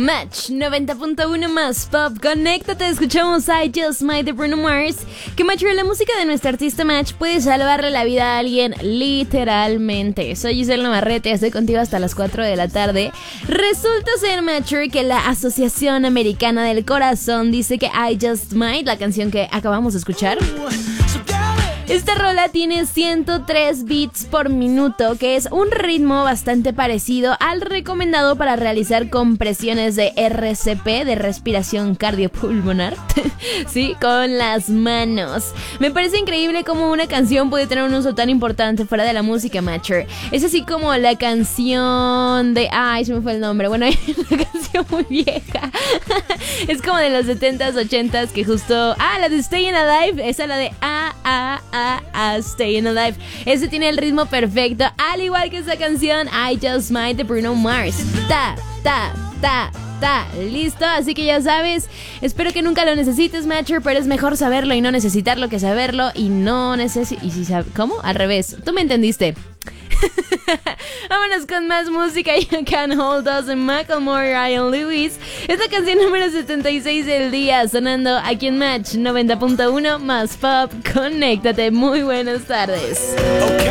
Match 90.1 más pop. Conéctate, escuchamos I Just Might de Bruno Mars. Que Match, la música de nuestro artista Match puede salvarle la vida a alguien literalmente. Soy Giselle Navarrete, estoy contigo hasta las 4 de la tarde. Resulta ser, Match, que la Asociación Americana del Corazón dice que I Just Might, la canción que acabamos de escuchar, esta rola tiene 103 beats por minuto, que es un ritmo bastante parecido al recomendado para realizar compresiones de RCP, de respiración cardiopulmonar, sí, con las manos. Me parece increíble cómo una canción puede tener un uso tan importante fuera de la música, Matcher. Es así como la canción de... Ay, se me fue el nombre. Bueno, hay una canción muy vieja. Es como de los 70s, 80s, que justo... la de Staying Alive, esa la de Staying Alive. Ese tiene el ritmo perfecto, al igual que esa canción I Just Might de Bruno Mars. Listo, así que ya sabes. Espero que nunca lo necesites, Matcher, pero es mejor saberlo y no necesitarlo que saberlo y no necesitar. ¿Y si ¿Cómo? Al revés. Tú me entendiste. Vámonos con más música. You Can't Hold Us en Macklemore, Ryan Lewis. Es la canción número 76 del día, sonando aquí en Match 90.1 más pop. Conéctate, muy buenas tardes. Okay.